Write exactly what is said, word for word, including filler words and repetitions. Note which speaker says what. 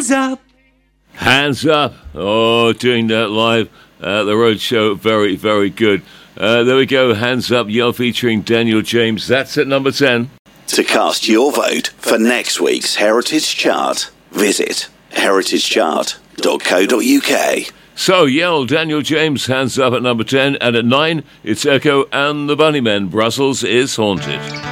Speaker 1: Hands up.
Speaker 2: Hands up. Oh, doing that live at the Road Show. Very, very good. Uh, there we go. Hands Up, Yell featuring Daniel James. That's at number ten.
Speaker 3: To cast your vote for next week's Heritage Chart, visit heritage chart dot co dot uk.
Speaker 2: So, Yell, Daniel James, Hands Up at number ten. And at nine, it's Echo and the Bunnymen. Brussels is Haunted.